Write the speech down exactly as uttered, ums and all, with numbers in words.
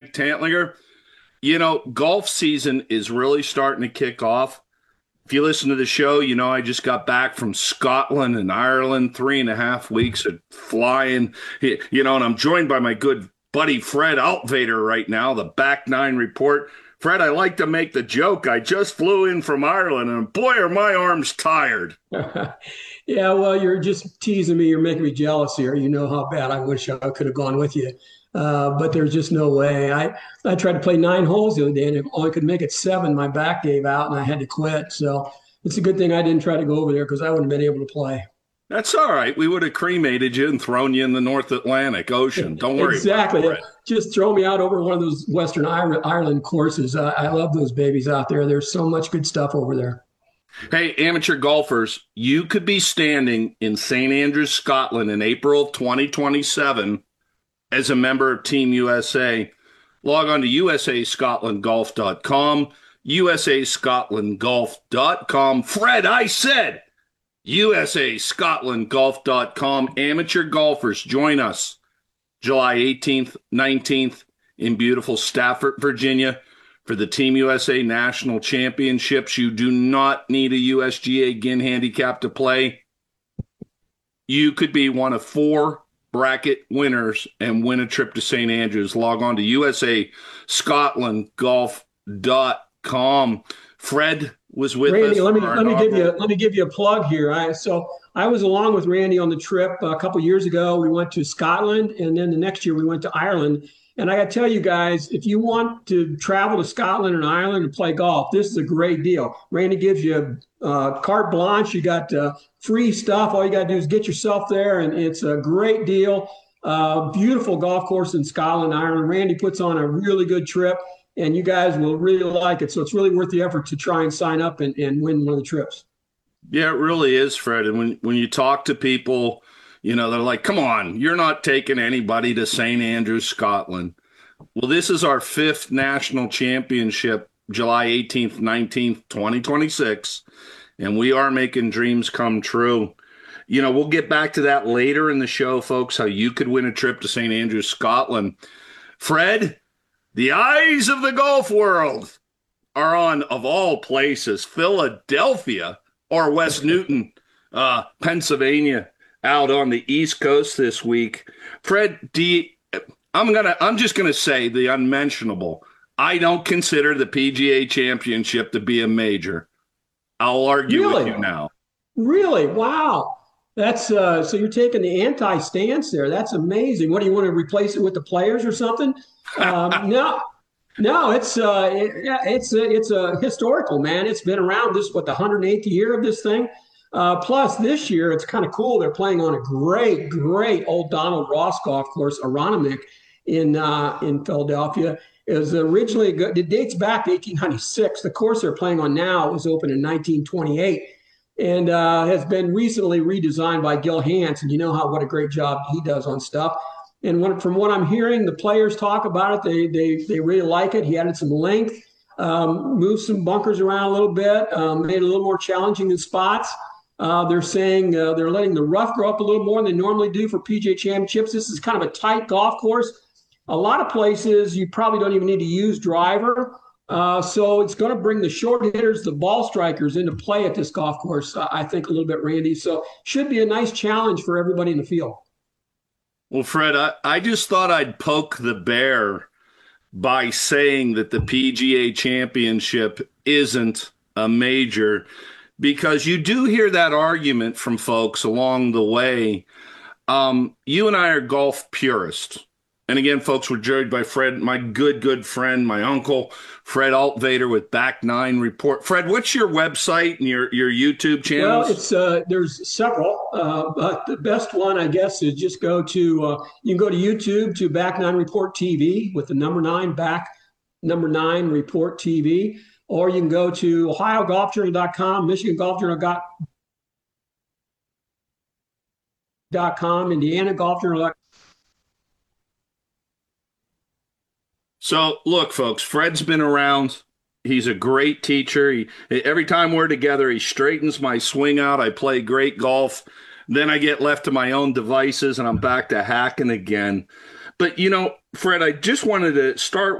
Frank Tantlinger. You know, golf season is really starting to kick off. If you listen to the show, you know I just got back from Scotland and Ireland, three and a half weeks of flying. You know, and I'm joined by my good buddy Fred Altvader right now, the Back Nine Report. Fred, I like to make the joke. I just flew in from Ireland, and boy, are my arms tired. Yeah, well, you're just teasing me. You're making me jealous here. You know how bad I wish I could have gone with you. Uh, but there's just no way. I, I tried to play nine holes the other day, and if only could make it seven. My back gave out, and I had to quit. So it's a good thing I didn't try to go over there because I wouldn't have been able to play. That's all right. We would have cremated you and thrown you in the North Atlantic Ocean. Don't worry about it, Exactly. Fred. Just throw me out over one of those Western Ireland courses. Uh, I love those babies out there. There's so much good stuff over there. Hey, amateur golfers, you could be standing in Saint Andrews, Scotland in April of twenty twenty-seven as a member of Team U S A. Log on to U S A Scotland Golf dot com, U S A Scotland Golf dot com. Fred, I said U S A Scotland Golf dot com. Amateur golfers, join us July eighteenth, nineteenth in beautiful Stafford, Virginia for the Team U S A National Championships. You do not need a U S G A Gin handicap to play. You could be one of four bracket winners and win a trip to Saint Andrews. Log on to U S A Scotland Golf dot com. Fred was with us. Randy, let me let me give you let me give you a plug here. I so I was along with Randy on the trip a couple years ago. We went to Scotland, and then the next year we went to Ireland. And I got to tell you guys, if you want to travel to Scotland and Ireland and play golf, this is a great deal. Randy gives you uh, carte blanche. You got uh, free stuff. All you got to do is get yourself there, and it's a great deal. Uh, beautiful golf course in Scotland, Ireland. Randy puts on a really good trip, and you guys will really like it. So it's really worth the effort to try and sign up and, and win one of the trips. Yeah, it really is, Fred. And when, when you talk to people, you know, they're like, come on, you're not taking anybody to Saint Andrews, Scotland. Well, this is our fifth national championship, July eighteenth, nineteenth, twenty twenty-six, and we are making dreams come true. You know, we'll get back to that later in the show, folks, how you could win a trip to Saint Andrews, Scotland. Fred, the eyes of the golf world are on, of all places, Philadelphia or West Newton, uh, Pennsylvania, out on the East Coast this week. Fred, do you, I'm gonna I'm just gonna say the unmentionable. I don't consider the P G A Championship to be a major. I'll argue with Really? you now. Really? Wow. That's uh, so you're taking the anti-stance there. That's amazing. What do you want to replace it with the players or something? Um, no, no, it's uh, it, yeah, it's a, it's a historical, man. It's been around this what the one hundred eighth year of this thing. Uh, plus this year it's kind of cool. They're playing on a great, great old Donald Ross golf course, Aronimink, in uh, in Philadelphia. It was originally good. It dates back to eighteen ninety-six. The course they're playing on now was opened in nineteen twenty-eight and uh, has been recently redesigned by Gil Hanse. And you know how what a great job he does on stuff. And when, from what I'm hearing, the players talk about it. They they they really like it. He added some length, um, moved some bunkers around a little bit, um, made it a little more challenging in spots. Uh, they're saying uh, they're letting the rough grow up a little more than they normally do for P G A Championships. This is kind of a tight golf course. A lot of places you probably don't even need to use driver. Uh, so it's going to bring the short hitters, the ball strikers into play at this golf course, uh, I think, a little bit, Randy. So should be a nice challenge for everybody in the field. Well, Fred, I, I just thought I'd poke the bear by saying that the P G A Championship isn't a major, because you do hear that argument from folks along the way. Um, you and I are golf purists. And again, folks, we're joined by Fred, my good, good friend, my uncle, Fred Altvader with Back Nine Report. Fred, what's your website and your, your YouTube channels? Well, it's uh, there's several, uh, but the best one, I guess, is just go to, uh, you can go to YouTube to Back Nine Report T V with the number nine, Back number nine Report T V, or you can go to Ohio Golf Journal dot com, Michigan Golf Journal dot com, Indiana Golf Journal dot com. So, look, folks, Fred's been around. He's a great teacher. He, every time we're together, he straightens my swing out. I play great golf. Then I get left to my own devices, and I'm back to hacking again. But, you know, Fred, I just wanted to start